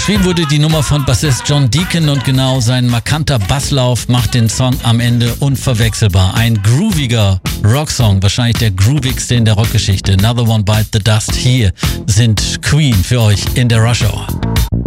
Geschrieben wurde die Nummer von Bassist John Deacon und genau sein markanter Basslauf macht den Song am Ende unverwechselbar. Ein grooviger Rocksong, wahrscheinlich der groovigste in der Rockgeschichte. Another One Bite the Dust. Hier sind Queen für euch in der Rush Hour.